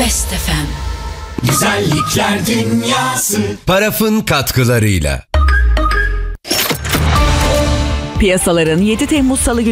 Best FM. Güzellikler dünyası. Paraf'ın katkılarıyla. Piyasaların 7 Temmuz Salı